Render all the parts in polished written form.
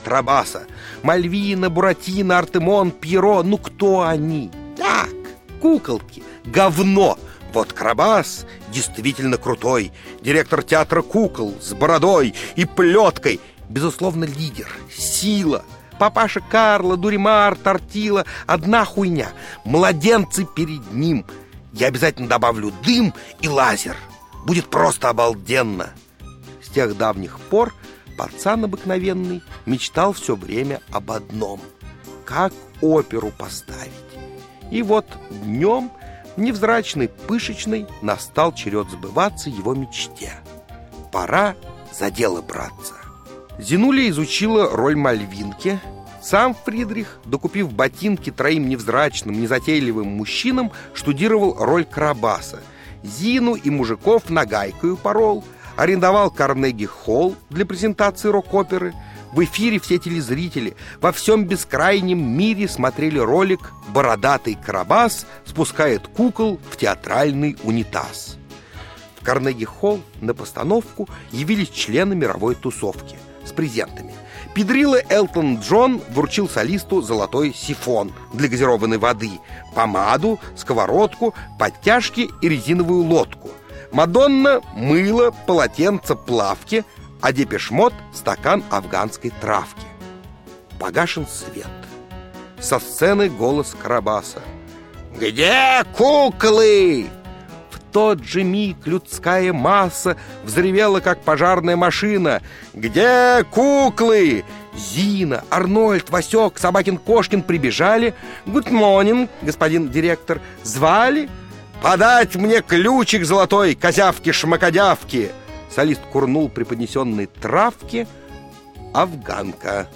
контрабаса. Мальвина, Буратино, Артемон, Пьеро. Ну кто они? Так, куколки, говно. Вот Карабас действительно крутой. Директор театра кукол с бородой и плеткой. Безусловно, лидер, сила. Папаша Карло, Дуримар, Тортила. Одна хуйня. Младенцы перед ним. Я обязательно добавлю дым и лазер. Будет просто обалденно. С тех давних пор пацан обыкновенный мечтал все время об одном: как оперу поставить. И вот днем в невзрачной пышечной настал черед сбываться его мечте. Пора за дело браться. Зинуля изучила роль Мальвинки. Сам Фридрих, докупив ботинки троим невзрачным, незатейливым мужчинам, штудировал роль Карабаса. Зину и мужиков нагайкою порол, арендовал Карнеги-холл для презентации рок-оперы. В эфире все телезрители во всем бескрайнем мире смотрели ролик «Бородатый Карабас спускает кукол в театральный унитаз». В Карнеги-холл на постановку явились члены мировой тусовки с презентами. Педрила Элтон Джон вручил солисту золотой сифон для газированной воды, помаду, сковородку, подтяжки и резиновую лодку. Мадонна — мыло, полотенце, плавки, а Депеш Мод — стакан афганской травки. Погашен свет. Со сцены голос Карабаса: «Где куклы?» В тот же миг людская масса взревела, как пожарная машина: «Где куклы?» Зина, Арнольд, Васек, Собакин-Кошкин прибежали. «Гуд морнинг, господин директор». Звали: «Подать мне ключик золотой, козявки-шмакодявки». Солист курнул преподнесенной травки. Афганка.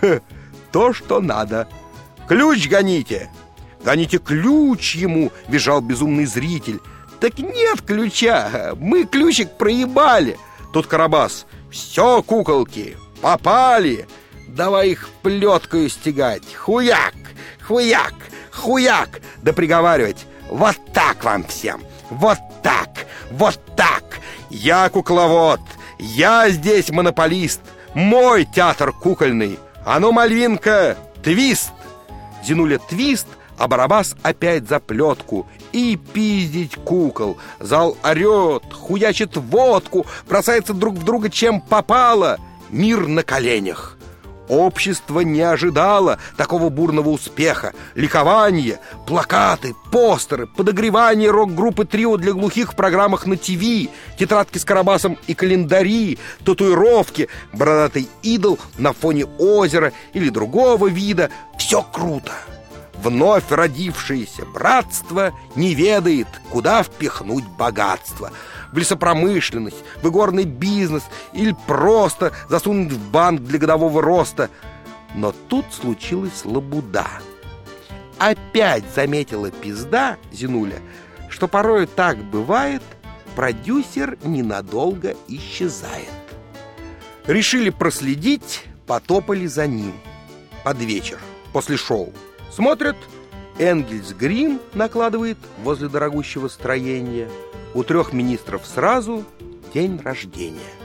То, что надо. «Ключ гоните!» «Гоните ключ ему!» — визжал безумный зритель. «Так нет ключа, мы ключик проебали». Тут Карабас: «Все, куколки, попали! Давай их плеткою стегать! Хуяк, хуяк, хуяк!» Да приговаривать: «Вот так вам всем! Вот так! Вот так! Я кукловод! Я здесь монополист! Мой театр кукольный! А ну, Мальвинка, твист!» Зинуля твист, а Барабас опять за плетку. И пиздить кукол. Зал орет, хуячит водку, бросается друг в друга чем попало. Мир на коленях. Общество не ожидало такого бурного успеха. Ликование, плакаты, постеры, подогревание рок-группы «Трио» для глухих в программах на ТВ, тетрадки с Карабасом и календари, татуировки, бородатый идол на фоне озера или другого вида. Все круто. Вновь родившееся братство не ведает, куда впихнуть богатство. В лесопромышленность, в игорный бизнес или просто засунуть в банк для годового роста. Но тут случилась лабуда. Опять заметила пизда Зинуля, что порой так бывает, продюсер ненадолго исчезает. Решили проследить, потопали за ним. Под вечер, после шоу. Смотрят, Энгельс грим накладывает возле дорогущего строения. У 3 министров сразу день рождения.